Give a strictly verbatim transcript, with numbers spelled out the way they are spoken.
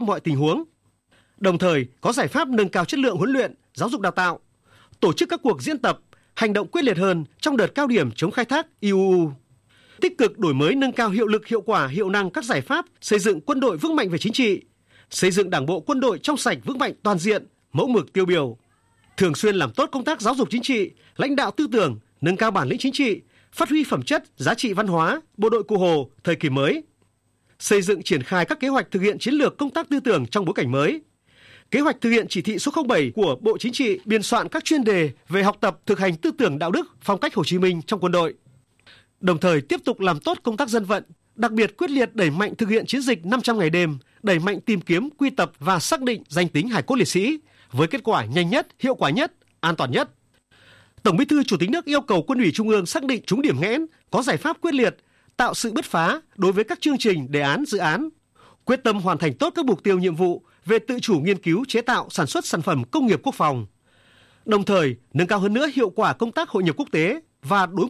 mọi tình huống. Đồng thời, có giải pháp nâng cao chất lượng huấn luyện, giáo dục đào tạo, tổ chức các cuộc diễn tập, hành động quyết liệt hơn trong đợt cao điểm chống khai thác i u u. Tích cực đổi mới nâng cao hiệu lực, hiệu quả, hiệu năng các giải pháp xây dựng quân đội vững mạnh về chính trị, xây dựng Đảng bộ quân đội trong sạch vững mạnh toàn diện, mẫu mực tiêu biểu. Thường xuyên làm tốt công tác giáo dục chính trị, lãnh đạo tư tưởng, nâng cao bản lĩnh chính trị, phát huy phẩm chất, giá trị văn hóa, bộ đội Cụ Hồ thời kỳ mới. Xây dựng triển khai các kế hoạch thực hiện chiến lược công tác tư tưởng trong bối cảnh mới. Kế hoạch thực hiện chỉ thị số không bảy của Bộ Chính trị biên soạn các chuyên đề về học tập thực hành tư tưởng đạo đức, phong cách Hồ Chí Minh trong quân đội. Đồng thời tiếp tục làm tốt công tác dân vận, đặc biệt quyết liệt đẩy mạnh thực hiện chiến dịch năm trăm ngày đêm, đẩy mạnh tìm kiếm, quy tập và xác định danh tính hài cốt liệt sĩ với kết quả nhanh nhất, hiệu quả nhất, an toàn nhất. Tổng Bí thư Chủ tịch nước yêu cầu Quân ủy Trung ương xác định trúng điểm nghẽn, có giải pháp quyết liệt, tạo sự bứt phá đối với các chương trình, đề án, dự án, quyết tâm hoàn thành tốt các mục tiêu nhiệm vụ về tự chủ nghiên cứu, chế tạo, sản xuất sản phẩm công nghiệp quốc phòng. Đồng thời, nâng cao hơn nữa hiệu quả công tác hội nhập quốc tế và đối